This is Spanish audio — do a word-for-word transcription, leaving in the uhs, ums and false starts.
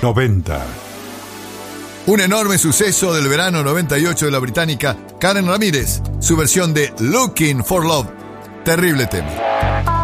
noventa. Un enorme suceso del verano noventa y ocho de la británica Karen Ramírez, su versión de Looking for Love. Terrible tema.